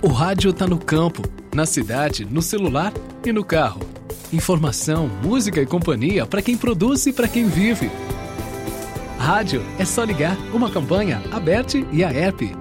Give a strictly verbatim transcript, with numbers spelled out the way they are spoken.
O rádio tá no campo, na cidade, no celular e no carro. Informação, música e companhia para quem produz e para quem vive. Rádio é só ligar, uma campanha aberta e a app.